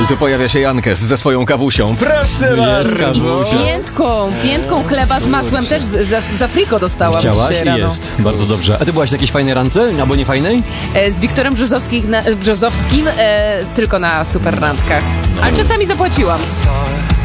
I tu pojawia się Jankes ze swoją kawusią. Proszę bardzo. I z piętką chleba z masłem też z Afriko dostałam. Chciałaś dzisiaj i rano. jest. Bardzo dobrze. A ty byłaś na jakiejś fajnej randce? Albo nie fajnej? Z Wiktorem Brzozowskim tylko na super randkach. Ale czasami zapłaciłam.